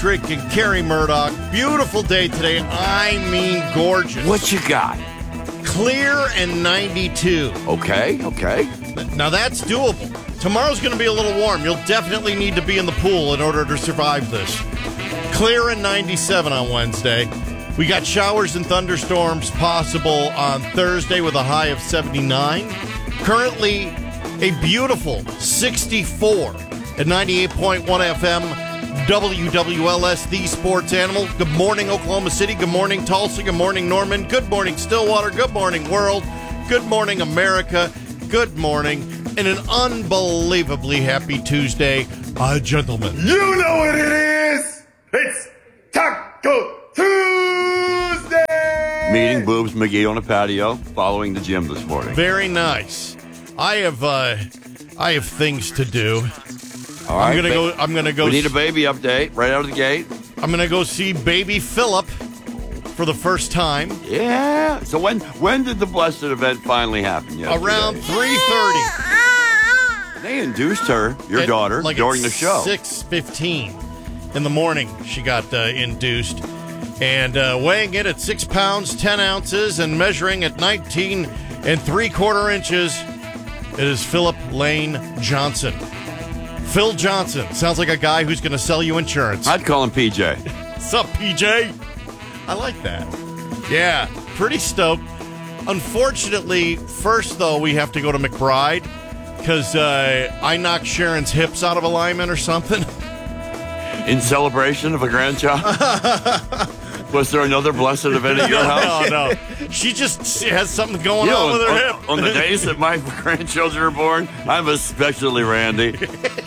Patrick and Carrie Murdoch. Beautiful day today. I mean, gorgeous. What you got? Clear and 92. Okay. Now that's doable. Tomorrow's going to be a little warm. You'll definitely need to be in the pool in order to survive this. Clear and 97 on Wednesday. We got showers and thunderstorms possible on Thursday with a high of 79. Currently, a beautiful 64 at 98.1 FM, WWLS, the sports animal. Good morning, Oklahoma City. Good morning, Tulsa. Good morning, Norman. Good morning, Stillwater. Good morning, world. Good morning, America. Good morning, and an unbelievably happy Tuesday, gentlemen. You know what it is. It's Taco Tuesday. Meeting Boobs McGee on a patio following the gym this morning. Very nice. I have things to do. All right, I'm gonna go. We need a baby update right out of the gate. I'm gonna go see baby Philip for the first time. Yeah. So when did the blessed event finally happen? Yesterday? Around 3:30. They induced her, your daughter, during the show. 6:15 in the morning. She got induced, and weighing in at 6 pounds 10 ounces and measuring at 19 3/4 inches. It is Philip Lane Johnson. Phil Johnson. Sounds like a guy who's going to sell you insurance. I'd call him PJ. What's up, PJ? I like that. Yeah, pretty stoked. Unfortunately, first, though, we have to go to McBride because I knocked Sharon's hips out of alignment or something. In celebration of a grandchild? Was there another blessed event at your house? No. She just has something going on with her hip. On the days that my grandchildren are born, I'm especially randy.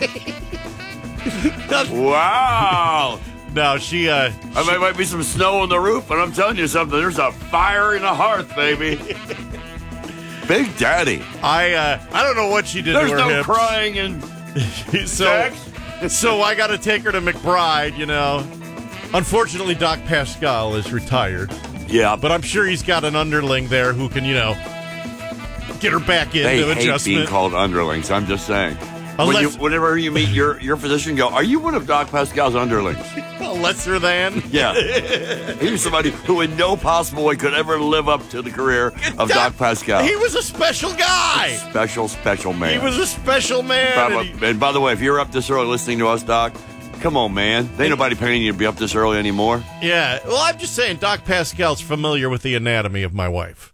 Wow. No, she might be some snow on the roof, but I'm telling you something. There's a fire in the hearth, baby. Big Daddy. I don't know what she did There's to her no hips. crying in sex. So I got to take her to McBride, you know. Unfortunately, Doc Pascal is retired. Yeah. But I'm sure he's got an underling there who can, get her back into they adjustment. Hate being called underlings, I'm just saying. Whenever you meet your physician, go, are you one of Doc Pascal's underlings? Lesser than? Yeah. He was somebody who in no possible way could ever live up to the career of Doc Pascal. He was a special guy. Special man. He was a special man. And by the way, if you're up this early listening to us, Doc, come on, man. Ain't nobody paying you to be up this early anymore. Yeah. Well, I'm just saying Doc Pascal's familiar with the anatomy of my wife.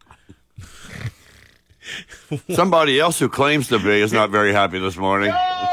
Somebody else who claims to be is not very happy this morning.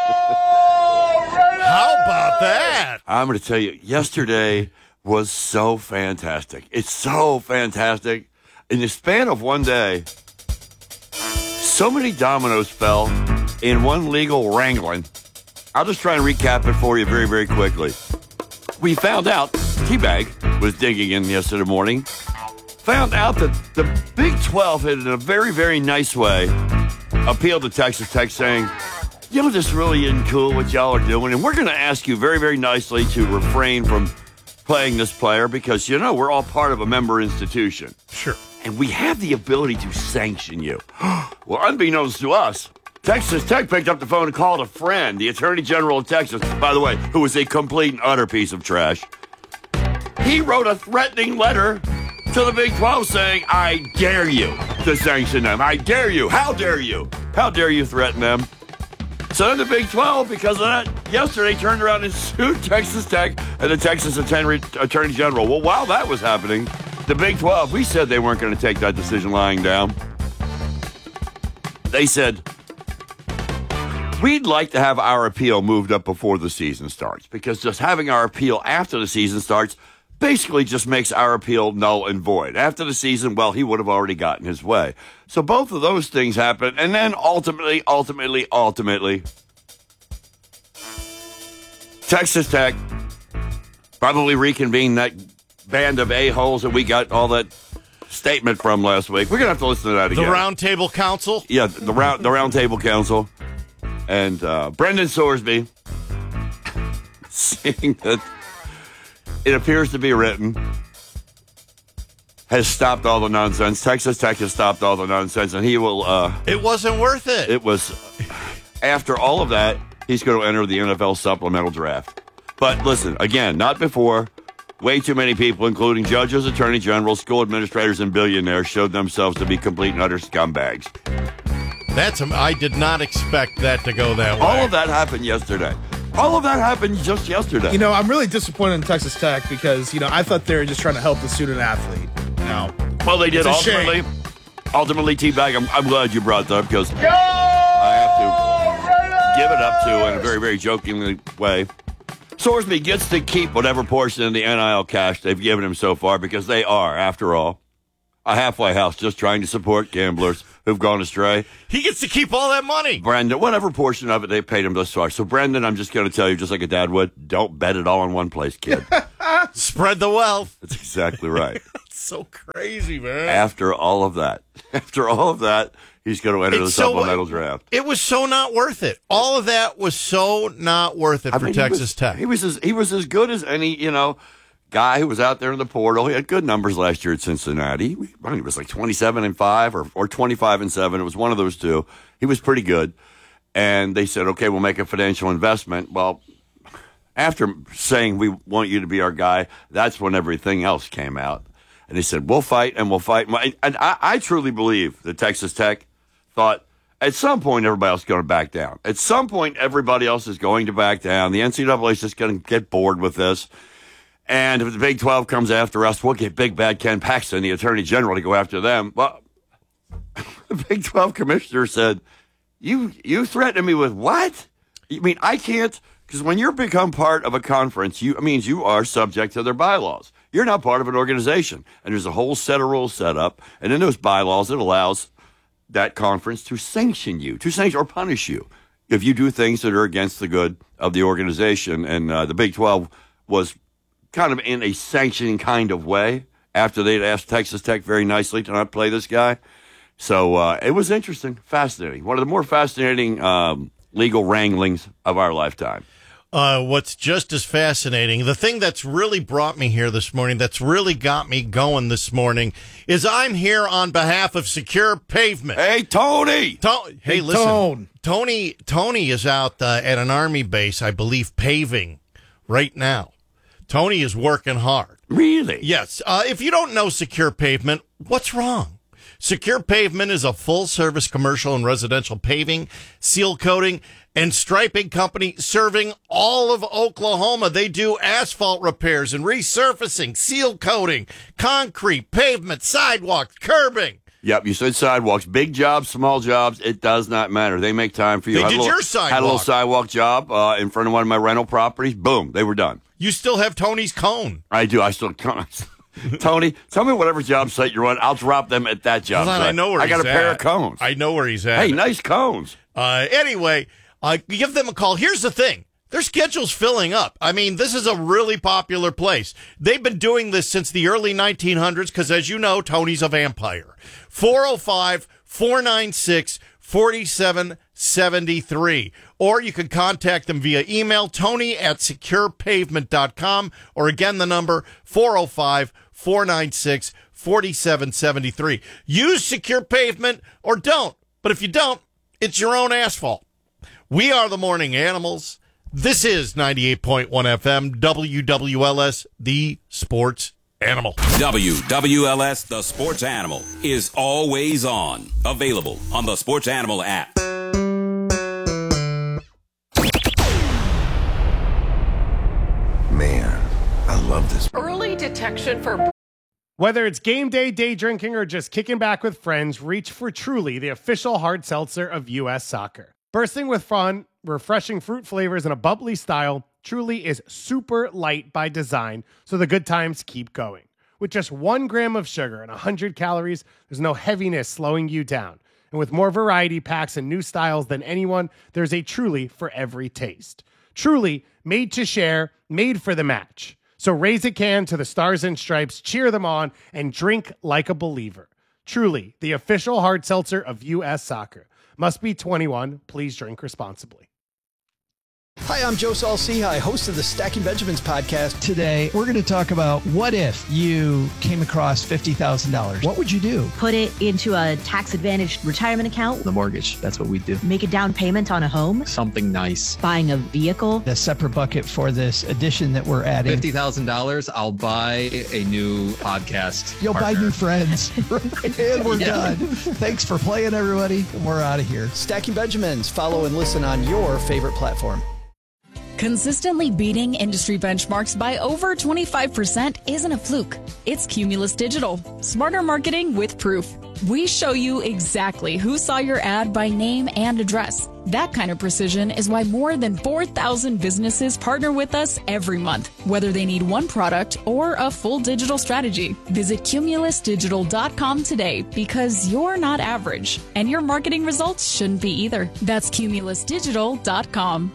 How about that? I'm going to tell you, yesterday was so fantastic. It's so fantastic. In the span of one day, so many dominoes fell in one legal wrangling. I'll just try and recap it for you very, very quickly. We found out, T-Bag was digging in yesterday morning, found out that the Big 12 had, in a very, very nice way, appealed to Texas Tech saying, this really isn't cool what y'all are doing, and we're going to ask you very, very nicely to refrain from playing this player because, we're all part of a member institution. Sure. And we have the ability to sanction you. Well, unbeknownst to us, Texas Tech picked up the phone and called a friend, the Attorney General of Texas, by the way, who was a complete and utter piece of trash. He wrote a threatening letter to the Big 12 saying, I dare you to sanction them. I dare you. How dare you? How dare you threaten them? So then the Big 12, because of that, yesterday turned around and sued Texas Tech and the Texas Attorney General. Well, while that was happening, the Big 12, we said they weren't going to take that decision lying down. They said, we'd like to have our appeal moved up before the season starts because just having our appeal after the season starts basically just makes our appeal null and void. After the season, well, he would have already gotten his way. So both of those things happened, and then ultimately, Texas Tech probably reconvened that band of a-holes that we got all that statement from last week. We're going to have to listen to that again. The Round Table Council? Yeah, the Round Table Council. And Brendan Sorsby, seeing that it appears to be written, has stopped all the nonsense. Texas Tech has stopped all the nonsense, and he will... it wasn't worth it. It was... After all of that, he's going to enter the NFL supplemental draft. But listen, again, not before. Way too many people, including judges, attorney generals, school administrators, and billionaires, showed themselves to be complete and utter scumbags. I did not expect that to go that way. All of that happened yesterday. All of that happened just yesterday. You know, I'm really disappointed in Texas Tech because, I thought they were just trying to help the student athlete. Well, they did ultimately. Shame. Ultimately, T-Bag, I'm glad you brought that up because I have to give it up to, in a very, very jokingly way, Sorsby gets to keep whatever portion of the NIL cash they've given him so far because they are, after all, a halfway house just trying to support gamblers who've gone astray. He gets to keep all that money. Brendan, whatever portion of it they paid him thus far. So, Brendan, I'm just going to tell you, just like a dad would, don't bet it all in one place, kid. Spread the wealth. That's exactly right. It's so crazy, man. After all of that, he's going to enter the supplemental draft. It was so not worth it. All of that was so not worth it for Texas Tech. He was as good as any, guy who was out there in the portal. He had good numbers last year at Cincinnati. He was like 27-5 or 25-7. It was one of those two. He was pretty good. And they said, okay, we'll make a financial investment. Well, after saying we want you to be our guy, that's when everything else came out. And they said, we'll fight and we'll fight. And I truly believe that Texas Tech thought at some point everybody else is going to back down. At some point everybody else is going to back down. The NCAA is just going to get bored with this. And if the Big 12 comes after us, we'll get Big Bad Ken Paxton, the Attorney General, to go after them. Well, the Big 12 commissioner said, you threatened me with what? You mean I can't? Because when you become part of a conference, it means you are subject to their bylaws. You're not part of an organization. And there's a whole set of rules set up. And in those bylaws, it allows that conference to sanction or punish you if you do things that are against the good of the organization. And the Big 12 was kind of in a sanctioning kind of way after they'd asked Texas Tech very nicely to not play this guy. So it was interesting, fascinating. One of the more fascinating legal wranglings of our lifetime. What's just as fascinating, the thing that's really brought me here this morning, that's really got me going this morning, is I'm here on behalf of Secure Pavement. Hey, Tony! Hey, listen. Tony is out at an Army base, I believe, paving right now. Tony is working hard. Really? Yes. If you don't know Secure Pavement, what's wrong? Secure Pavement is a full-service commercial and residential paving, seal coating, and striping company serving all of Oklahoma. They do asphalt repairs and resurfacing, seal coating, concrete, pavement, sidewalks, curbing. Yep, you said sidewalks. Big jobs, small jobs, it does not matter. They make time for you. They did your sidewalk. Had a little sidewalk job in front of one of my rental properties. Boom, they were done. You still have Tony's cone. I do. I still Tony, tell me whatever job site you're on. I'll drop them at that job site. I know where he's at. I got a pair of cones. I know where he's at. Hey, nice cones. Anyway, give them a call. Here's the thing. Their schedule's filling up. I mean, this is a really popular place. They've been doing this since the early 1900s because, as you know, Tony's a vampire. 405-496-4773. Or you can contact them via email, tony@securepavement.com, or again, the number 405-496-4773. Use Secure Pavement or don't. But if you don't, it's your own asphalt. We are the Morning Animals. This is 98.1 FM, WWLS, the Sports Animal. WWLS, the Sports Animal, is always on. Available on the Sports Animal app. Man, I love this. Early detection for... Whether it's game day drinking, or just kicking back with friends, reach for Truly, the official hard seltzer of U.S. Soccer. Bursting with fun, refreshing fruit flavors, and a bubbly style, Truly is super light by design, so the good times keep going. With just 1 gram of sugar and 100 calories, there's no heaviness slowing you down. And with more variety packs and new styles than anyone, there's a Truly for every taste. Truly, made to share, made for the match. So raise a can to the Stars and Stripes, cheer them on, and drink like a believer. Truly, the official hard seltzer of U.S. Soccer. Must be 21. Please drink responsibly. Hi, I'm Joe Saul-Sehy, host of the Stacking Benjamins podcast. Today, we're going to talk about what if you came across $50,000? What would you do? Put it into a tax-advantaged retirement account. The mortgage, that's what we do. Make a down payment on a home. Something nice. Buying a vehicle. A separate bucket for this addition that we're adding. $50,000, I'll buy a new podcast. You'll partner. buy new friends. And we're done. Thanks for playing, everybody. And we're out of here. Stacking Benjamins. Follow and listen on your favorite platform. Consistently beating industry benchmarks by over 25% isn't a fluke. It's Cumulus Digital. Smarter marketing with proof. We show you exactly who saw your ad by name and address. That kind of precision is why more than 4,000 businesses partner with us every month, whether they need one product or a full digital strategy. Visit cumulusdigital.com today because you're not average, and your marketing results shouldn't be either. That's cumulusdigital.com.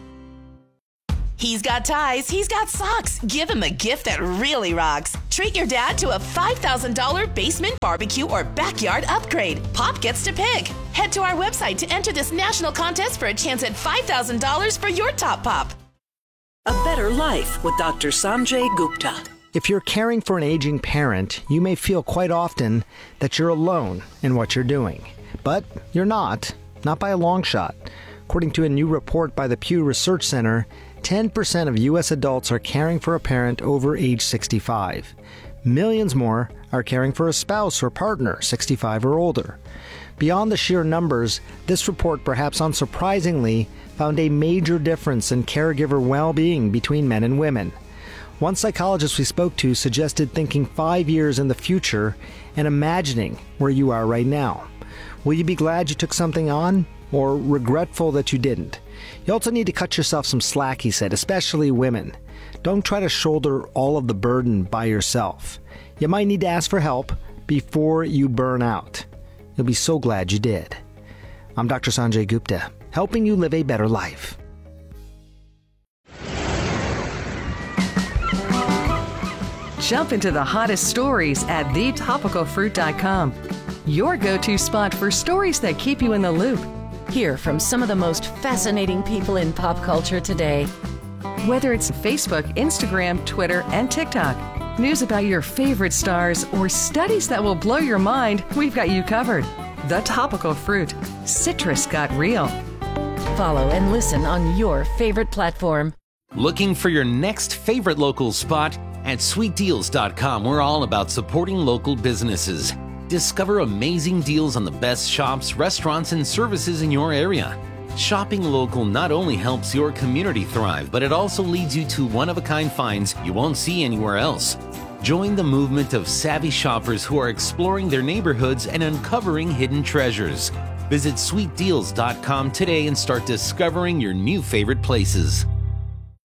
He's got ties, he's got socks. Give him a gift that really rocks. Treat your dad to a $5,000 basement barbecue or backyard upgrade. Pop gets to pick. Head to our website to enter this national contest for a chance at $5,000 for your top pop. A better life with Dr. Sanjay Gupta. If you're caring for an aging parent, you may feel quite often that you're alone in what you're doing. But you're not by a long shot. According to a new report by the Pew Research Center, 10% of U.S. adults are caring for a parent over age 65. Millions more are caring for a spouse or partner 65 or older. Beyond the sheer numbers, this report, perhaps unsurprisingly, found a major difference in caregiver well-being between men and women. One psychologist we spoke to suggested thinking 5 years in the future and imagining where you are right now. Will you be glad you took something on, or regretful that you didn't? You also need to cut yourself some slack, he said, especially women. Don't try to shoulder all of the burden by yourself. You might need to ask for help before you burn out. You'll be so glad you did. I'm Dr. Sanjay Gupta, helping you live a better life. Jump into the hottest stories at thetopicalfruit.com. Your go-to spot for stories that keep you in the loop. Hear from some of the most fascinating people in pop culture today. Whether it's Facebook, Instagram, Twitter, and TikTok, news about your favorite stars, or studies that will blow your mind, we've got you covered. The Topical Fruit. Citrus got real. Follow and listen on your favorite platform. Looking for your next favorite local spot? At sweetdeals.com, we're all about supporting local businesses. Discover amazing deals on the best shops, restaurants, and services in your area. Shopping local not only helps your community thrive, but it also leads you to one-of-a-kind finds you won't see anywhere else. Join the movement of savvy shoppers who are exploring their neighborhoods and uncovering hidden treasures. Visit sweetdeals.com today and start discovering your new favorite places.